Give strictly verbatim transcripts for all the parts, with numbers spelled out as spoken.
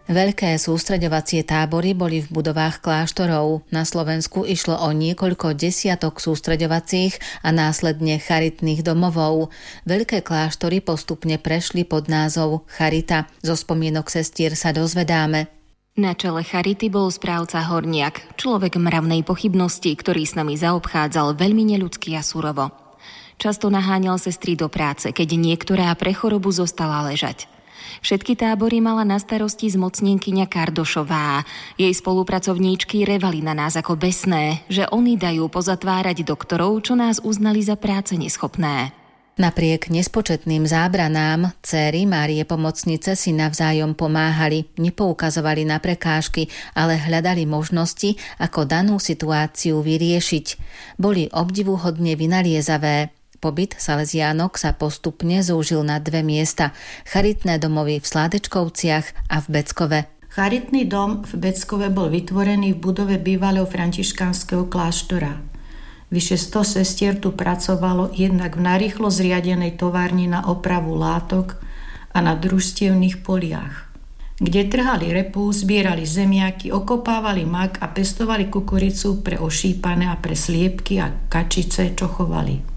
Veľké sústreďovacie tábory boli v budovách kláštorov. Na Slovensku išlo o niekoľko desiatok sústreďovacích a následne charitných domovov. Veľké kláštory postupne prešli pod názov Charita. Zo spomienok sestier sa dozvedáme. Na čele Charity bol správca Horniak, človek mravnej pochybnosti, ktorý s nami zaobchádzal veľmi neľudsky a surovo. Často naháňal sestry do práce, keď niektorá pre chorobu zostala ležať. Všetky tábory mala na starosti zmocnenkyňa Kardošová. Jej spolupracovníčky revali na nás ako besné, že oni dajú pozatvárať doktorov, čo nás uznali za práce neschopné. Napriek nespočetným zábranám dcéry Márie Pomocnice si navzájom pomáhali, nepoukazovali na prekážky, ale hľadali možnosti, ako danú situáciu vyriešiť. Boli obdivuhodne vynaliezavé. Pobyt Salesiánok sa postupne zúžil na dve miesta. Charitné domovy v Sládečkovciach a v Beckove. Charitný dom v Beckove bol vytvorený v budove bývalého františkánskeho kláštora. Vyše sto sestier tu pracovalo jednak v narýchlo zriadenej továrni na opravu látok a na družstevných poliach, kde trhali repu, zbierali zemiaky, okopávali mak a pestovali kukuricu pre ošípané a pre sliepky a kačice, čo chovali.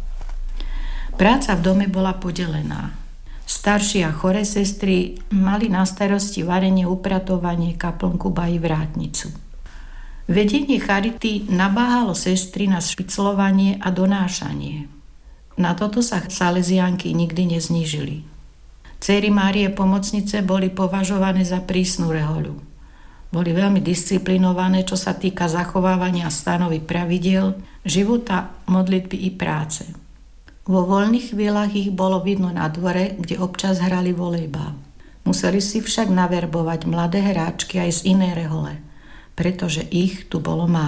Práca v dome bola podelená. Staršie a choré sestry mali na starosti varenie, upratovanie, kaplnku, ba i vrátnicu. Vedenie Charity nabáhalo sestry na špiclovanie a donášanie. Na toto sa Salesiánky nikdy neznížili. Dcéry Márie Pomocnice boli považované za prísnu rehoľu. Boli veľmi disciplinované, čo sa týka zachovávania stanovy pravidiel, života, modlitby i práce. Vo voľných chvíľach ich bolo vidno na dvore, kde občas hrali volejbal. Museli si však naverbovať mladé hráčky aj z inej rehole, pretože ich tu bolo málo.